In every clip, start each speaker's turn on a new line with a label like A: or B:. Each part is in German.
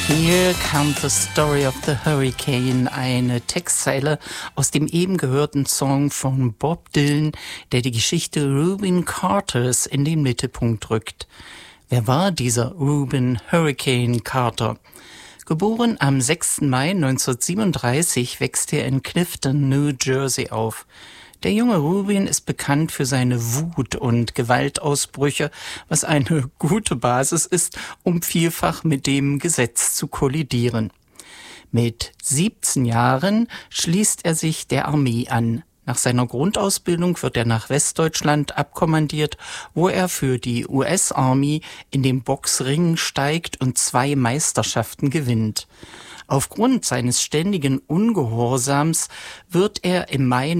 A: Here comes the story of the hurricane, eine Textzeile aus dem eben gehörten Song von Bob Dylan, der die Geschichte Rubin Carters in den Mittelpunkt rückt. Wer war dieser Rubin Hurricane Carter? Geboren am 6. Mai 1937 wächst er in Clifton, New Jersey auf. Der junge Rubin ist bekannt für seine Wut und Gewaltausbrüche, was eine gute Basis ist, um vielfach mit dem Gesetz zu kollidieren. Mit 17 Jahren schließt er sich der Armee an. Nach seiner Grundausbildung wird er nach Westdeutschland abkommandiert, wo er für die US Army in den Boxring steigt und 2 Meisterschaften gewinnt. Aufgrund seines ständigen Ungehorsams wird er im Mai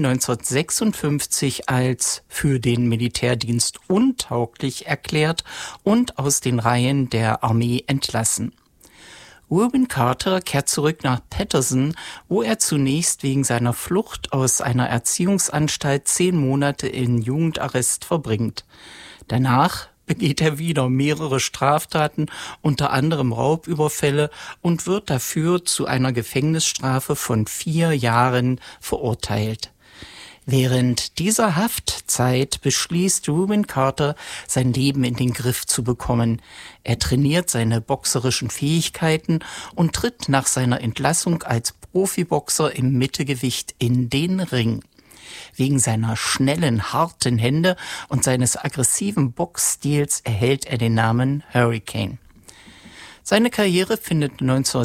A: 1956 als für den Militärdienst untauglich erklärt und aus den Reihen der Armee entlassen. Rubin Carter kehrt zurück nach Paterson, wo er zunächst wegen seiner Flucht aus einer Erziehungsanstalt 10 Monate in Jugendarrest verbringt. Danach begeht er wieder mehrere Straftaten, unter anderem Raubüberfälle, und wird dafür zu einer Gefängnisstrafe von 4 Jahren verurteilt. Während dieser Haftzeit beschließt Rubin Carter, sein Leben in den Griff zu bekommen. Er trainiert seine boxerischen Fähigkeiten und tritt nach seiner Entlassung als Profiboxer im Mittelgewicht in den Ring. Wegen seiner schnellen, harten Hände und seines aggressiven Boxstils erhält er den Namen Hurricane. Seine Karriere findet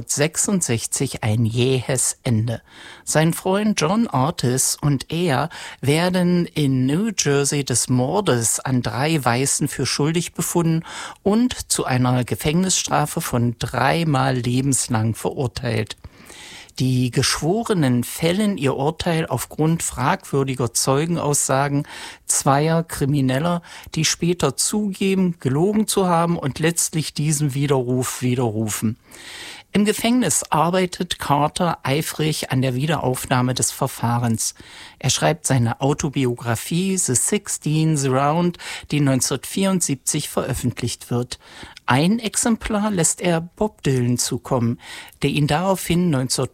A: 1966 ein jähes Ende. Sein Freund John Artis und er werden in New Jersey des Mordes an 3 Weißen für schuldig befunden und zu einer Gefängnisstrafe von 3-mal lebenslang verurteilt. Die Geschworenen fällen ihr Urteil aufgrund fragwürdiger Zeugenaussagen 2 Krimineller, die später zugeben, gelogen zu haben und letztlich diesen Widerruf widerrufen. Im Gefängnis arbeitet Carter eifrig an der Wiederaufnahme des Verfahrens. Er schreibt seine Autobiografie The 16th Round, die 1974 veröffentlicht wird. Ein Exemplar lässt er Bob Dylan zukommen, der ihn daraufhin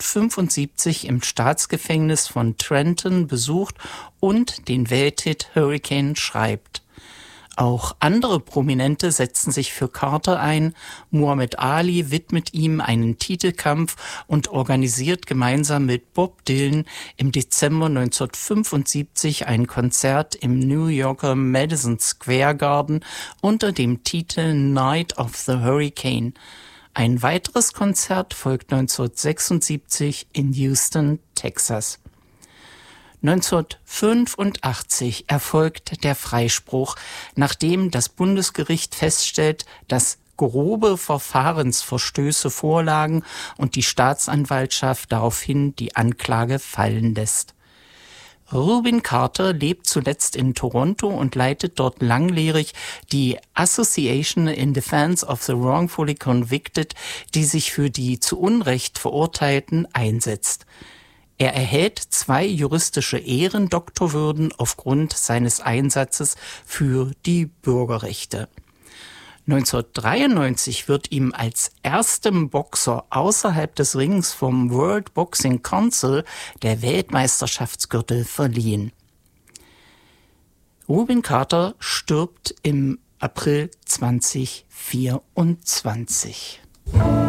A: 1975 im Staatsgefängnis von Trenton besucht und den Welthit Hurricane schreibt. Auch andere Prominente setzen sich für Carter ein. Muhammad Ali widmet ihm einen Titelkampf und organisiert gemeinsam mit Bob Dylan im Dezember 1975 ein Konzert im New Yorker Madison Square Garden unter dem Titel Night of the Hurricane. Ein weiteres Konzert folgt 1976 in Houston, Texas. 1985 erfolgt der Freispruch, nachdem das Bundesgericht feststellt, dass grobe Verfahrensverstöße vorlagen und die Staatsanwaltschaft daraufhin die Anklage fallen lässt. Rubin Carter lebt zuletzt in Toronto und leitet dort langjährig die Association in Defense of the Wrongfully Convicted, die sich für die zu Unrecht Verurteilten einsetzt. Er erhält 2 juristische Ehrendoktorwürden aufgrund seines Einsatzes für die Bürgerrechte. 1993 wird ihm als erstem Boxer außerhalb des Rings vom World Boxing Council der Weltmeisterschaftsgürtel verliehen. Rubin Carter stirbt im April 2024.